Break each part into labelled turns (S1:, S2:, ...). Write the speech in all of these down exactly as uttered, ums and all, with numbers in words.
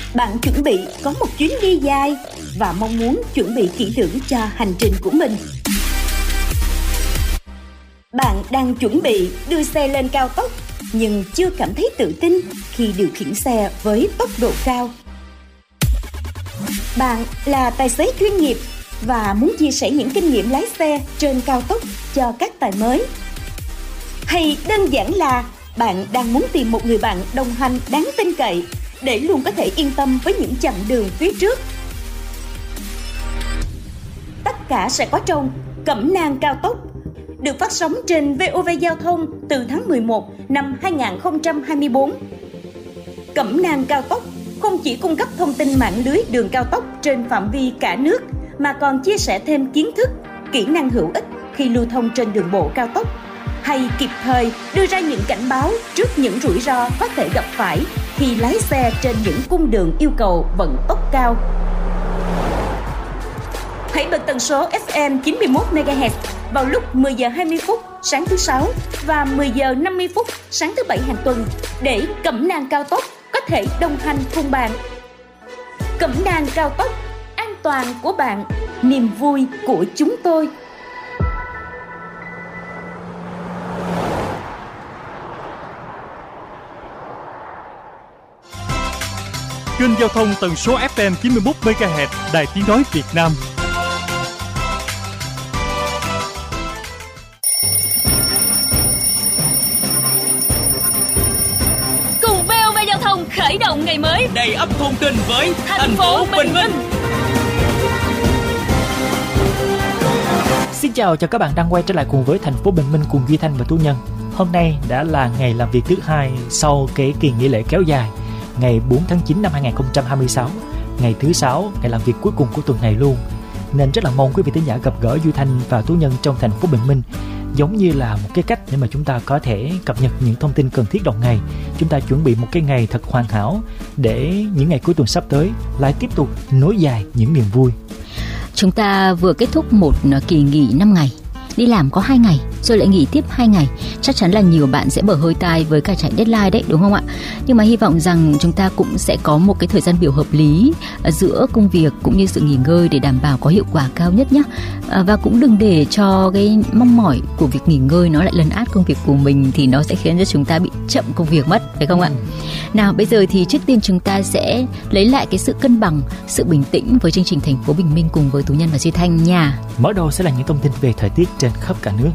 S1: Bạn chuẩn bị có một chuyến đi dài và mong muốn chuẩn bị kỹ lưỡng cho hành trình của mình. Bạn đang chuẩn bị đưa xe lên cao tốc nhưng chưa cảm thấy tự tin khi điều khiển xe với tốc độ cao. Bạn là tài xế chuyên nghiệp và muốn chia sẻ những kinh nghiệm lái xe trên cao tốc cho các tài mới. Hay đơn giản là bạn đang muốn tìm một người bạn đồng hành đáng tin cậy để luôn có thể yên tâm với những chặng đường phía trước. Tất cả sẽ có trong Cẩm nang cao tốc, được phát sóng trên vê o vê Giao thông từ tháng mười một năm hai nghìn không trăm hai mươi tư. Cẩm nang cao tốc không chỉ cung cấp thông tin mạng lưới đường cao tốc trên phạm vi cả nước, mà còn chia sẻ thêm kiến thức, kỹ năng hữu ích khi lưu thông trên đường bộ cao tốc, hay kịp thời đưa ra những cảnh báo trước những rủi ro có thể gặp phải khi lái xe trên những cung đường yêu cầu vận tốc cao. Hãy bật tần số ép em chín mươi mốt mê ga héc vào lúc mười giờ hai mươi phút sáng thứ Sáu và mười giờ năm mươi phút sáng thứ Bảy hàng tuần để Cẩm nang cao tốc có thể đồng hành cùng bạn. Cẩm nang cao tốc, an toàn của bạn, niềm vui của chúng tôi.
S2: Kênh giao thông tần số ép em chín mươi mốt mê ga héc Đài Tiếng nói Việt Nam.
S3: Cùng vê o vê Giao thông khởi động ngày mới
S4: đầy ắp thông tin với
S3: thành, thành phố Bình Minh.
S5: Xin chào cho các bạn đang quay trở lại cùng với thành phố Bình Minh cùng Duy Thanh và Tú Nhân. Hôm nay đã là ngày làm việc thứ hai sau cái kỳ nghỉ lễ kéo dài, ngày bốn tháng chín năm hai nghìn không trăm hai mươi sáu, ngày thứ sáu, ngày làm việc cuối cùng của tuần này luôn. Nên rất là mong quý vị thính giả gặp gỡ Duy Thanh và Tú Nhân trong thành phố Bình Minh, giống như là một cái cách để mà chúng ta có thể cập nhật những thông tin cần thiết đầu ngày. Chúng ta chuẩn bị một cái ngày thật hoàn hảo để những ngày cuối tuần sắp tới lại tiếp tục nối dài những niềm vui.
S6: Chúng ta vừa kết thúc một kỳ nghỉ năm ngày, đi làm có hai ngày rồi lại nghỉ tiếp hai ngày. Chắc chắn là nhiều bạn sẽ bở hơi tai với cả chạy deadline đấy, đúng không ạ? Nhưng mà hy vọng rằng chúng ta cũng sẽ có một cái thời gian biểu hợp lý giữa công việc cũng như sự nghỉ ngơi để đảm bảo có hiệu quả cao nhất nhé. Và cũng đừng để cho cái mong mỏi của việc nghỉ ngơi nó lại lấn át công việc của mình, thì nó sẽ khiến cho chúng ta bị chậm công việc mất, phải không ạ? Nào bây giờ thì trước tiên chúng ta sẽ lấy lại cái sự cân bằng, sự bình tĩnh với chương trình Thành phố Bình Minh cùng với Tú Nhân và Duy Thanh nha.
S5: Mở đầu sẽ là những thông tin về thời tiết trên khắp cả nước.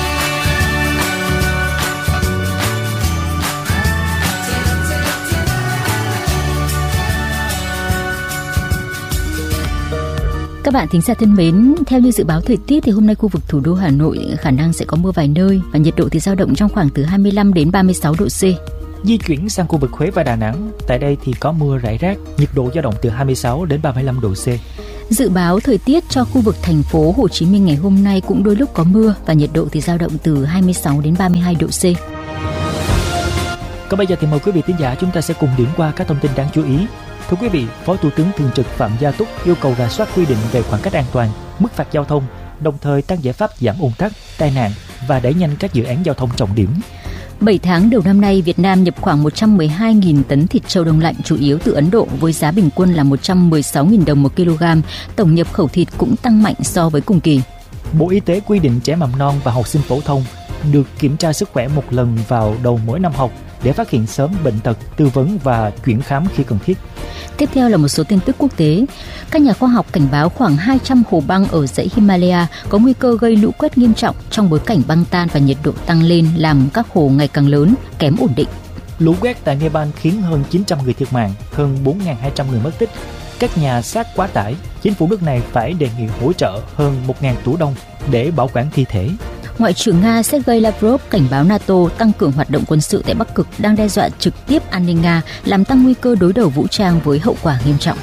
S6: Các bạn thính giả thân mến, theo như dự báo thời tiết thì hôm nay khu vực thủ đô Hà Nội khả năng sẽ có mưa vài nơi và nhiệt độ thì dao động trong khoảng từ hai mươi lăm đến ba mươi sáu độ C.
S5: Di chuyển sang khu vực Huế và Đà Nẵng, tại đây thì có mưa rải rác, nhiệt độ dao động từ hai mươi sáu đến ba mươi lăm độ C.
S6: Dự báo thời tiết cho khu vực thành phố Hồ Chí Minh ngày hôm nay cũng đôi lúc có mưa và nhiệt độ thì dao động từ hai mươi sáu đến ba mươi hai độ C.
S5: Còn bây giờ thì mời quý vị thính giả chúng ta sẽ cùng điểm qua các thông tin đáng chú ý. Thưa quý vị, Phó Thủ tướng Thường trực Phạm Gia Túc yêu cầu rà soát quy định về khoảng cách an toàn, mức phạt giao thông, đồng thời tăng giải pháp giảm ùn tắc, tai nạn và đẩy nhanh các dự án giao thông trọng điểm.
S6: bảy tháng đầu năm nay, Việt Nam nhập khoảng một trăm mười hai nghìn tấn thịt trâu đông lạnh chủ yếu từ Ấn Độ với giá bình quân là một trăm mười sáu nghìn đồng một kg. Tổng nhập khẩu thịt cũng tăng mạnh so với cùng kỳ.
S5: Bộ Y tế quy định trẻ mầm non và học sinh phổ thông được kiểm tra sức khỏe một lần vào đầu mỗi năm học để phát hiện sớm bệnh tật, tư vấn và chuyển khám khi cần thiết.
S6: Tiếp theo là một số tin tức quốc tế. Các nhà khoa học cảnh báo khoảng hai trăm hồ băng ở dãy Himalaya có nguy cơ gây lũ quét nghiêm trọng trong bối cảnh băng tan và nhiệt độ tăng lên làm các hồ ngày càng lớn, kém ổn định.
S5: Lũ quét tại Nepal khiến hơn chín trăm người thiệt mạng, hơn bốn nghìn hai trăm người mất tích. Các nhà xác quá tải, chính phủ nước này phải đề nghị hỗ trợ hơn một nghìn tủ đông để bảo quản thi thể.
S6: Ngoại trưởng Nga Sergei Lavrov cảnh báo NATO tăng cường hoạt động quân sự tại Bắc Cực đang đe dọa trực tiếp an ninh Nga, làm tăng nguy cơ đối đầu vũ trang với hậu quả nghiêm trọng.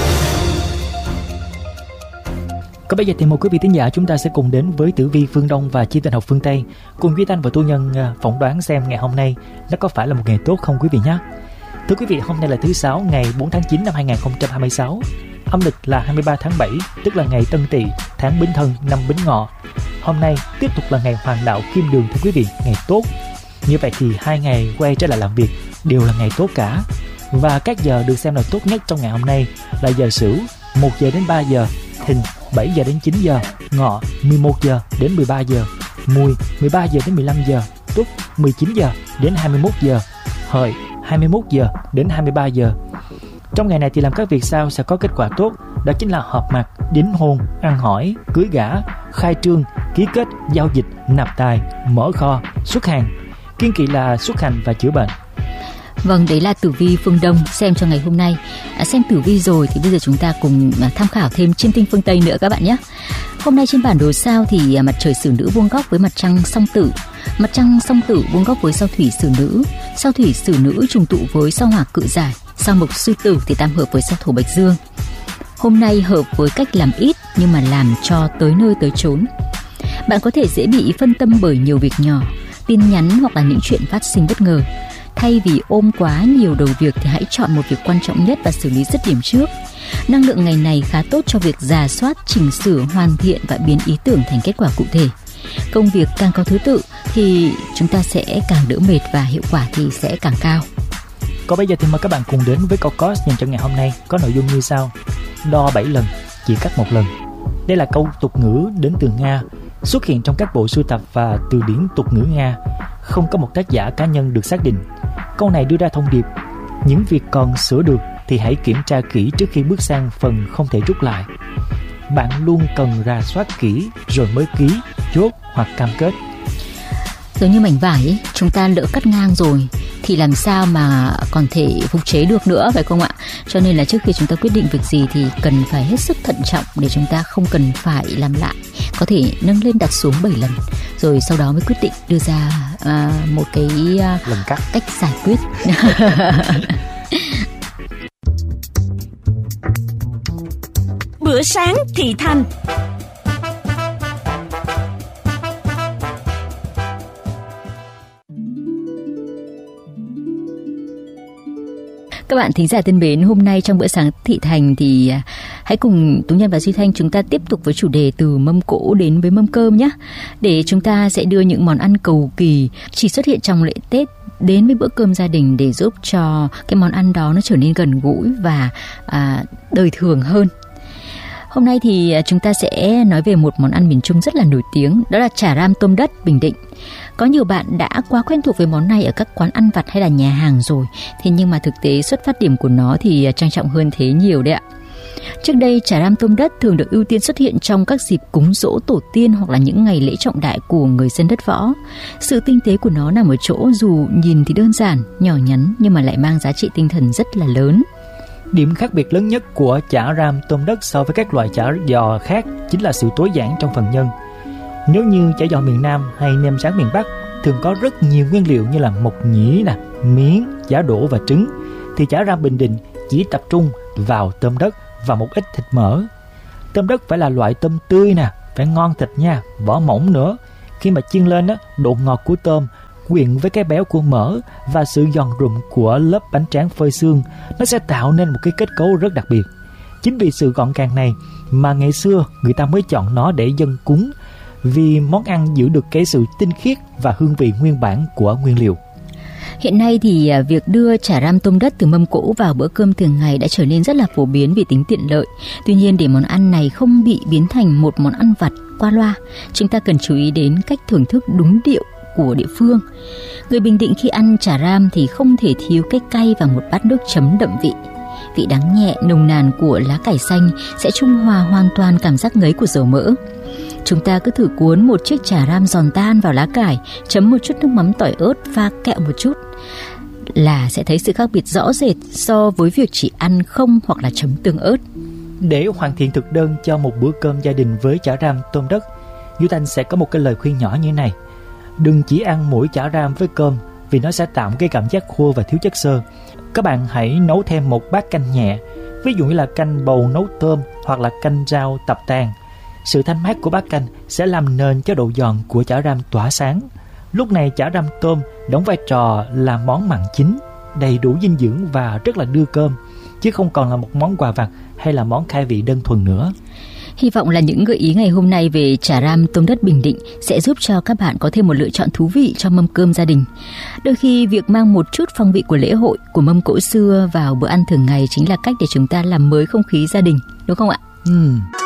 S5: Còn bây giờ thì mời quý vị thính giả chúng ta sẽ cùng đến với tử vi phương Đông và chi tinh học phương Tây, cùng Duy Thanh và Tú Nhân phỏng đoán xem ngày hôm nay nó có phải là một ngày tốt không quý vị nhé. Thưa quý vị, hôm nay là thứ Sáu, ngày bốn tháng chín năm hai nghìn không trăm hai mươi sáu. Âm lịch là hai mươi ba tháng bảy, tức là ngày Tân Tỵ, tháng Bính Thân, năm Bính Ngọ. Hôm nay tiếp tục là ngày Hoàng đạo Kim Đường thưa quý vị, ngày tốt. Như vậy thì hai ngày quay trở lại làm việc đều là ngày tốt cả. Và các giờ được xem là tốt nhất trong ngày hôm nay là giờ Sửu một giờ đến ba giờ, Thìn bảy giờ đến chín giờ, Ngọ mười một giờ đến mười ba giờ, Mùi mười ba giờ đến mười lăm giờ, Tuất mười chín giờ đến hai mươi mốt giờ, Hợi hai mươi mốt giờ đến hai mươi ba giờ. Trong ngày này thì làm các việc sau sẽ có kết quả tốt, đó chính là họp mặt, đính hôn, ăn hỏi, cưới gả, khai trương, ký kết, giao dịch, nạp tài, mở kho, xuất hàng. Kiêng kỵ là xuất hành và chữa bệnh.
S6: Vâng, đấy là tử vi phương Đông xem cho ngày hôm nay. À, xem tử vi rồi thì bây giờ chúng ta cùng tham khảo thêm chiêm tinh phương Tây nữa các bạn nhé. Hôm nay trên bản đồ sao thì mặt trời Xử Nữ vuông góc với mặt trăng Song Tử, mặt trăng Song Tử vuông góc với sao Thủy Xử Nữ, sao Thủy Xử Nữ trùng tụ với sao Hỏa Cự Giải, sao Mộc Sư Tử thì tam hợp với sao Thổ Bạch Dương. Hôm nay hợp với cách làm ít nhưng mà làm cho tới nơi tới chốn. Bạn có thể dễ bị phân tâm bởi nhiều việc nhỏ, tin nhắn hoặc là những chuyện phát sinh bất ngờ. Thay vì ôm quá nhiều đầu việc thì hãy chọn một việc quan trọng nhất và xử lý dứt điểm trước. Năng lượng ngày này khá tốt cho việc rà soát, chỉnh sửa, hoàn thiện và biến ý tưởng thành kết quả cụ thể. Công việc càng có thứ tự thì chúng ta sẽ càng đỡ mệt và hiệu quả thì sẽ càng cao.
S5: Còn bây giờ thì mời các bạn cùng đến với câu course dành cho ngày hôm nay, có nội dung như sau: đo bảy lần, chỉ cắt một lần. Đây là câu tục ngữ đến từ Nga, xuất hiện trong các bộ sưu tập và từ điển tục ngữ Nga, không có một tác giả cá nhân được xác định. Câu này đưa ra thông điệp: những việc còn sửa được thì hãy kiểm tra kỹ trước khi bước sang phần không thể rút lại. Bạn luôn cần rà soát kỹ rồi mới ký, chốt hoặc cam kết.
S6: Giống như mảnh vải ấy, chúng ta lỡ cắt ngang rồi thì làm sao mà còn thể phục chế được nữa, phải không ạ? Cho nên là trước khi chúng ta quyết định việc gì thì cần phải hết sức thận trọng để chúng ta không cần phải làm lại. Có thể nâng lên đặt xuống bảy lần rồi sau đó mới quyết định đưa ra à, một cái à,
S5: lần cắt.
S6: cách giải quyết.
S1: Bữa sáng thị thành.
S6: Các bạn thính giả thân mến, hôm nay trong bữa sáng thị thành thì hãy cùng Tú Nhân và Duy Thanh chúng ta tiếp tục với chủ đề từ mâm cỗ đến với mâm cơm nhé. Để chúng ta sẽ đưa những món ăn cầu kỳ chỉ xuất hiện trong lễ Tết đến với bữa cơm gia đình để giúp cho cái món ăn đó nó trở nên gần gũi và à, đời thường hơn. Hôm nay thì chúng ta sẽ nói về một món ăn miền Trung rất là nổi tiếng, đó là chả ram tôm đất Bình Định. Có nhiều bạn đã quá quen thuộc với món này ở các quán ăn vặt hay là nhà hàng rồi, thế nhưng mà thực tế xuất phát điểm của nó thì trang trọng hơn thế nhiều đấy ạ. Trước đây, chả ram tôm đất thường được ưu tiên xuất hiện trong các dịp cúng giỗ tổ tiên hoặc là những ngày lễ trọng đại của người dân đất võ. Sự tinh tế của nó nằm ở chỗ dù nhìn thì đơn giản, nhỏ nhắn nhưng mà lại mang giá trị tinh thần rất là lớn.
S5: Điểm khác biệt lớn nhất của chả ram tôm đất so với các loại chả giò khác chính là sự tối giản trong phần nhân. Nếu như chả giò miền Nam hay nem rán miền Bắc thường có rất nhiều nguyên liệu như là mộc nhĩ, nè, miến, chả đỗ và trứng, thì chả ram Bình Định chỉ tập trung vào tôm đất và một ít thịt mỡ. Tôm đất phải là loại tôm tươi nè, phải ngon thịt nha, vỏ mỏng nữa. Khi mà chiên lên á, độ ngọt của tôm quyện với cái béo của mỡ và sự giòn rụm của lớp bánh tráng phơi xương, nó sẽ tạo nên một cái kết cấu rất đặc biệt. Chính vì sự gọn gàng này mà ngày xưa người ta mới chọn nó để dâng cúng, vì món ăn giữ được cái sự tinh khiết và hương vị nguyên bản của nguyên liệu.
S6: Hiện nay thì việc đưa chả ram tôm đất từ mâm cỗ vào bữa cơm thường ngày đã trở nên rất là phổ biến vì tính tiện lợi. Tuy nhiên, để món ăn này không bị biến thành một món ăn vặt qua loa, chúng ta cần chú ý đến cách thưởng thức đúng điệu của địa phương. Người Bình Định khi ăn chả ram thì không thể thiếu cái cay và một bát nước chấm đậm vị. Vị đắng nhẹ, nồng nàn của lá cải xanh sẽ trung hòa hoàn toàn cảm giác ngấy của dầu mỡ. Chúng ta cứ thử cuốn một chiếc chả ram giòn tan vào lá cải, chấm một chút nước mắm tỏi ớt, pha kẹo một chút là sẽ thấy sự khác biệt rõ rệt so với việc chỉ ăn không hoặc là chấm tương ớt.
S5: Để hoàn thiện thực đơn cho một bữa cơm gia đình với chả ram tôm đất, Duy Thanh sẽ có một cái lời khuyên nhỏ như này: đừng chỉ ăn mỗi chả ram với cơm vì nó sẽ tạo cái cảm giác khô và thiếu chất xơ. Các bạn hãy nấu thêm một bát canh nhẹ, ví dụ như là canh bầu nấu tôm hoặc là canh rau tập tàn. Sự thanh mát của bát canh sẽ làm nền cho độ giòn của chả ram tỏa sáng. Lúc này chả ram tôm đóng vai trò là món mặn chính, đầy đủ dinh dưỡng và rất là đưa cơm, chứ không còn là một món quà vặt hay là món khai vị đơn thuần nữa.
S6: Hy vọng là những gợi ý ngày hôm nay về chả ram tôm đất Bình Định sẽ giúp cho các bạn có thêm một lựa chọn thú vị cho mâm cơm gia đình. Đôi khi việc mang một chút phong vị của lễ hội, của mâm cỗ xưa vào bữa ăn thường ngày chính là cách để chúng ta làm mới không khí gia đình, đúng không ạ?
S5: Ừ.